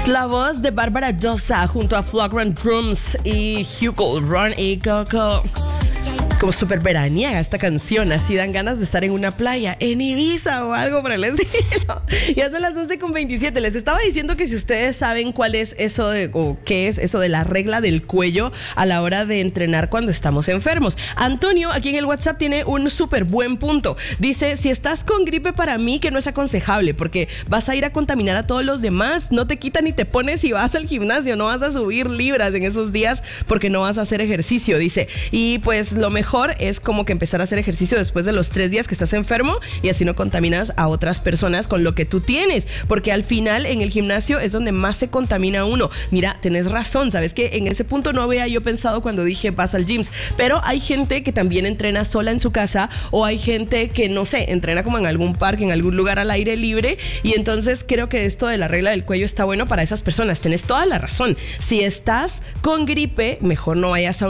Es la voz de Bárbara Llosa junto a Flagrant Drums y Hugo Run y Coco. Como súper veraniega esta canción, así dan ganas de estar en una playa, en Ibiza o algo por el estilo. Ya son las 11:27. Les estaba diciendo que si ustedes saben cuál es eso o qué es eso de la regla del cuello a la hora de entrenar cuando estamos enfermos. Antonio, aquí en el WhatsApp, tiene un súper buen punto. Dice, si estás con gripe, para mí que no es aconsejable, porque vas a ir a contaminar a todos los demás, no te quitas ni te pones y vas al gimnasio, no vas a subir libras en esos días porque no vas a hacer ejercicio, dice. Y pues lo mejor es como que empezar a hacer ejercicio después de los 3 días que estás enfermo y así no contaminas a otras personas con lo que tú tienes, porque al final en el gimnasio es donde más se contamina uno. Mira, tenés razón, sabes que en ese punto no había yo pensado cuando dije vas al gym, pero hay gente que también entrena sola en su casa o hay gente que no sé, entrena como en algún parque, en algún lugar al aire libre, y entonces creo que esto de la regla del cuello está bueno para esas personas. Tenés toda la razón. Si estás con gripe, mejor no vayas a